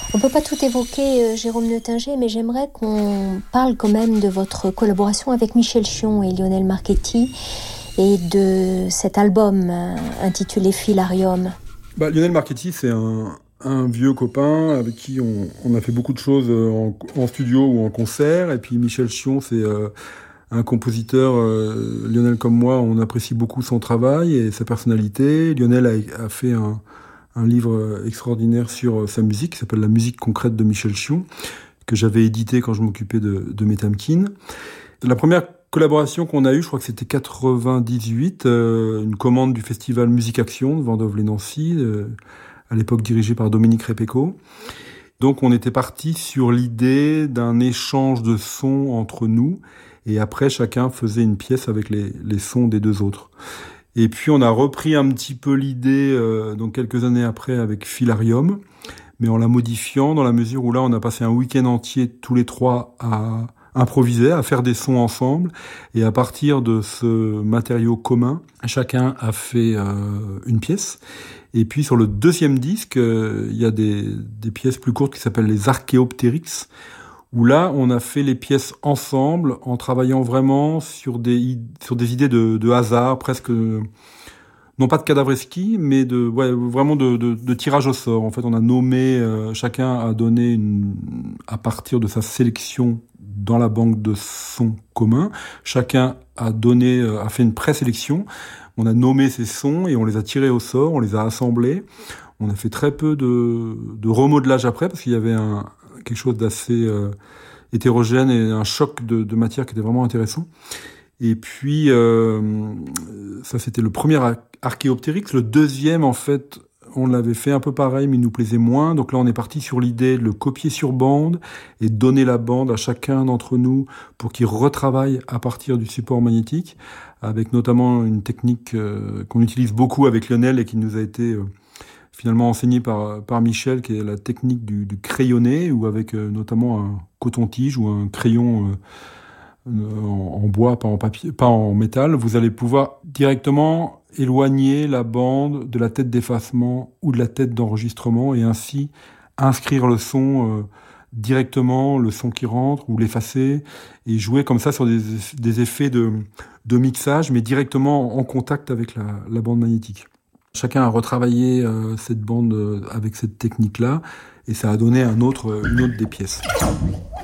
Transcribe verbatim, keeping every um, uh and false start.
On ne peut pas tout évoquer, euh, Jérôme Nottinger, mais j'aimerais qu'on parle quand même de votre collaboration avec Michel Chion et Lionel Marchetti et de cet album euh, intitulé Filarium. Bah, Lionel Marchetti, c'est un, un vieux copain avec qui on, on a fait beaucoup de choses en, en studio ou en concert. Et puis Michel Chion, c'est euh, un compositeur, euh, Lionel comme moi, on apprécie beaucoup son travail et sa personnalité. Lionel a, a fait un... un livre extraordinaire sur sa musique, qui s'appelle La musique concrète de Michel Chion, que j'avais édité quand je m'occupais de, de Metamkin. La première collaboration qu'on a eue, je crois que c'était quatre-vingt-dix-huit, euh, une commande du festival Musique Action de Vendôme-les-Nancy, euh, à l'époque dirigé par Dominique Repecco. Donc on était parti sur l'idée d'un échange de sons entre nous, et après chacun faisait une pièce avec les, les sons des deux autres. Et puis on a repris un petit peu l'idée euh, donc quelques années après avec Filarium, mais en la modifiant dans la mesure où là on a passé un week-end entier tous les trois à improviser, à faire des sons ensemble, et à partir de ce matériau commun, chacun a fait euh, une pièce. Et puis sur le deuxième disque, euh, il y a des, des pièces plus courtes qui s'appellent les Archéoptérix, où là, on a fait les pièces ensemble en travaillant vraiment sur des, sur des idées de, de hasard, presque, non pas de cadavreski, mais de, ouais, vraiment de, de, de tirage au sort. En fait, on a nommé, euh, chacun a donné une, à partir de sa sélection dans la banque de sons communs, chacun a donné, a fait une présélection. On a nommé ces sons et on les a tirés au sort, on les a assemblés. On a fait très peu de, de remodelage après parce qu'il y avait un, quelque chose d'assez euh, hétérogène et un choc de, de matière qui était vraiment intéressant. Et puis, euh, ça c'était le premier Archéoptérix. Le deuxième, en fait, on l'avait fait un peu pareil, mais il nous plaisait moins. Donc là, on est parti sur l'idée de le copier sur bande et de donner la bande à chacun d'entre nous pour qu'il retravaille à partir du support magnétique, avec notamment une technique euh, qu'on utilise beaucoup avec Lionel et qui nous a été... Euh, finalement enseigné par, par Michel, qui est la technique du, du crayonné, ou avec euh, notamment un coton-tige ou un crayon euh, en, en bois, pas en papier, pas en métal. Vous allez pouvoir directement éloigner la bande de la tête d'effacement ou de la tête d'enregistrement et ainsi inscrire le son euh, directement, le son qui rentre, ou l'effacer, et jouer comme ça sur des, des effets de, de mixage, mais directement en contact avec la, la bande magnétique. Chacun a retravaillé euh, cette bande euh, avec cette technique-là, et ça a donné un autre, une autre des pièces.